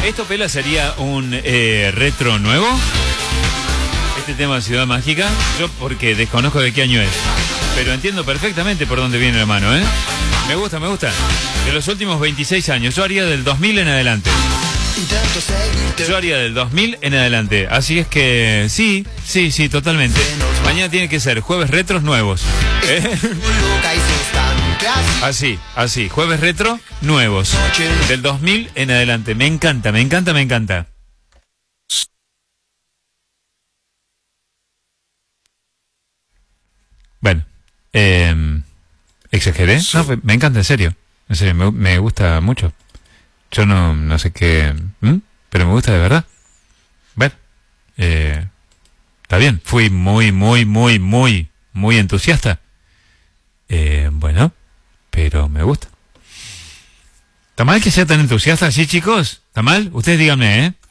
¿Esto, Pela, sería un retro nuevo? Este tema de Ciudad Mágica. Yo porque desconozco de qué año es. Pero entiendo perfectamente por dónde viene la mano, ¿eh? Me gusta, me gusta. De los últimos 26 años. Yo haría del 2000 en adelante. Yo haría del 2000 en adelante. Así es que sí, totalmente. Mañana tiene que ser jueves retros nuevos. Así. Jueves retro nuevos. Del 2000 en adelante. Me encanta. Bueno. ¿Exageré? No, me encanta, en serio. En serio, me gusta mucho. Yo no sé qué... pero me gusta de verdad. Bueno, está bien. Fui muy entusiasta. Bueno, pero me gusta. ¿Está mal que sea tan entusiasta así, chicos? ¿Está mal? Ustedes díganme, ¿eh?